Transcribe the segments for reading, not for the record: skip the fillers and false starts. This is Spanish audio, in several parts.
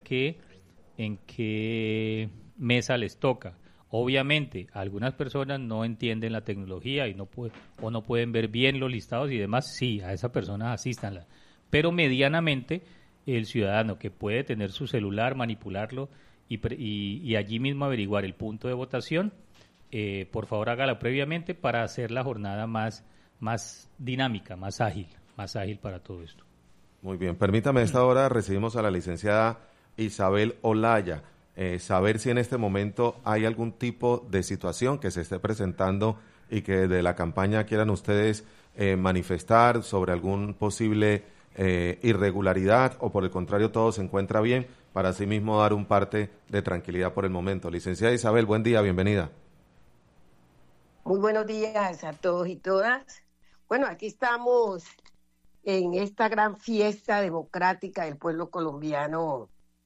en qué mesa les toca. Obviamente, algunas personas no entienden la tecnología y no pueden ver bien los listados y demás. Sí, a esas personas asístanla. Pero medianamente, el ciudadano que puede tener su celular, manipularlo y allí mismo averiguar el punto de votación, por favor hágala previamente para hacer la jornada más dinámica, más ágil para todo esto. Muy bien, permítame, a esta hora recibimos a la licenciada Isabel Olaya. Saber si en este momento hay algún tipo de situación que se esté presentando y que de la campaña quieran ustedes manifestar sobre algún posible irregularidad, o por el contrario todo se encuentra bien, para así mismo dar un parte de tranquilidad por el momento. Licenciada Isabel, buen día, bienvenida. Muy buenos días a todos y todas. Bueno, aquí estamos en esta gran fiesta democrática del pueblo colombiano,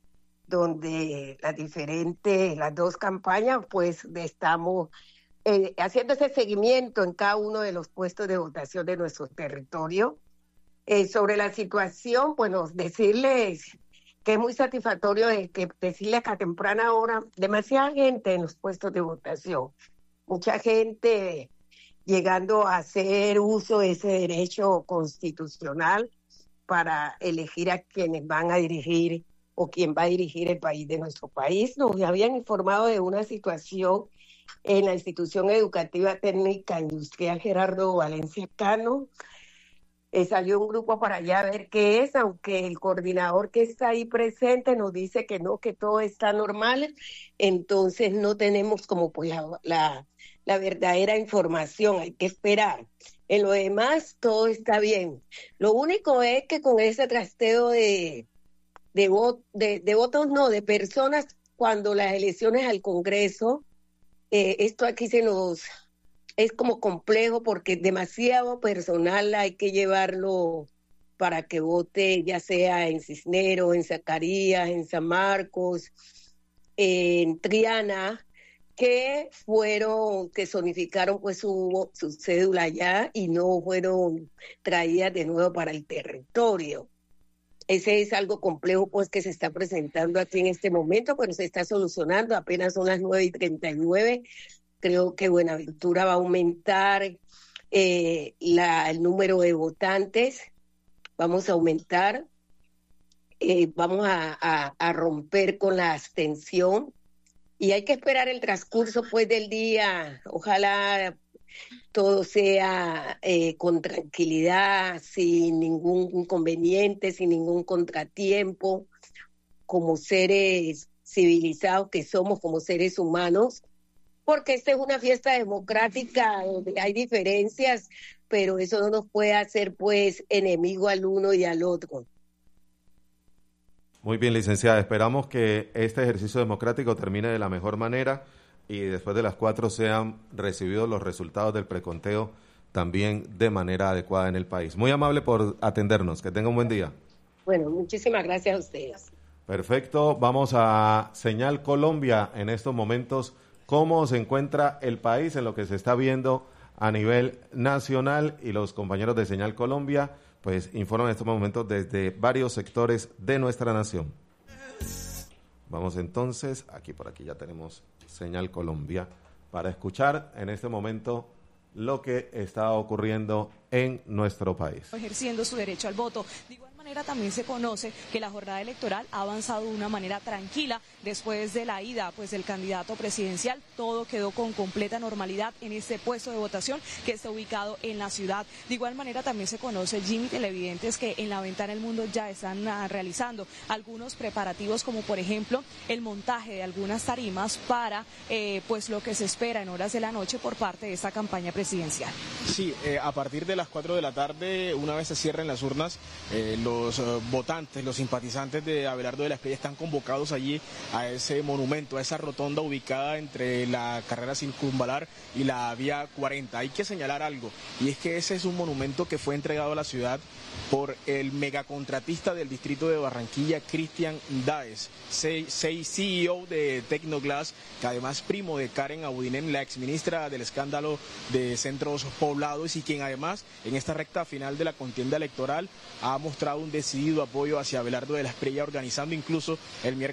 donde las dos campañas, pues estamos haciendo ese seguimiento en cada uno de los puestos de votación de nuestro territorio. Sobre la situación, bueno, decirles que es muy satisfactorio decirles que a temprana hora, demasiada gente en los puestos de votación, mucha gente llegando a hacer uso de ese derecho constitucional para elegir a quienes van a dirigir o quién va a dirigir el país de nuestro país. Nos habían informado de una situación en la institución educativa técnica industrial Gerardo Valencia Cano. Salió un grupo para allá a ver qué es, aunque el coordinador que está ahí presente nos dice que no, que todo está normal, entonces no tenemos como pues la verdadera información, hay que esperar. En lo demás todo está bien. Lo único es que con ese trasteo de votos, no, de personas, cuando las elecciones al Congreso, esto aquí es como complejo porque demasiado personal hay que llevarlo para que vote, ya sea en Cisneros, en Zacarías, en San Marcos, en Triana, que zonificaron pues su cédula allá y no fueron traídas de nuevo para el territorio. Ese es algo complejo pues que se está presentando aquí en este momento, pero se está solucionando. Apenas son las 9:39. Creo que Buenaventura va a aumentar el número de votantes. Vamos a aumentar. Vamos a romper con la abstención. Y hay que esperar el transcurso pues del día. Ojalá todo sea con tranquilidad, sin ningún inconveniente, sin ningún contratiempo, como seres civilizados que somos, como seres humanos, porque esta es una fiesta democrática donde hay diferencias, pero eso no nos puede hacer pues enemigo al uno y al otro. Muy bien, licenciada, esperamos que este ejercicio democrático termine de la mejor manera y después de las 4 sean recibidos los resultados del preconteo también de manera adecuada en el país. Muy amable por atendernos, que tenga un buen día. Bueno, muchísimas gracias a ustedes. Perfecto, vamos a Señal Colombia en estos momentos. ¿Cómo se encuentra el país en lo que se está viendo a nivel nacional? Y los compañeros de Señal Colombia pues informan en estos momentos desde varios sectores de nuestra nación. Vamos entonces, por aquí ya tenemos Señal Colombia para escuchar en este momento lo que está ocurriendo en nuestro país. Ejerciendo su derecho al voto. De igual manera también se conoce que la jornada electoral ha avanzado de una manera tranquila después de la ida pues del candidato presidencial. Todo quedó con completa normalidad en este puesto de votación que está ubicado en la ciudad. De igual manera también se conoce, Jimmy, televidentes, que en la Ventana del Mundo ya están realizando algunos preparativos, como por ejemplo el montaje de algunas tarimas para pues lo que se espera en horas de la noche por parte de esta campaña presidencial. Sí, a partir de las 4 de la tarde, una vez se cierren las urnas, los votantes, los simpatizantes de Abelardo de la Espriella están convocados allí a ese monumento, a esa rotonda ubicada entre la carrera circunvalar y la vía 40. Hay que señalar algo, y es que ese es un monumento que fue entregado a la ciudad por el megacontratista del distrito de Barranquilla, Cristian Daes, CEO de Tecnoglass, que además primo de Karen Abudinen, la exministra del escándalo de centros poblados, y quien además en esta recta final de la contienda electoral ha mostrado un decidido apoyo hacia Abelardo de la Espriella, organizando incluso el miércoles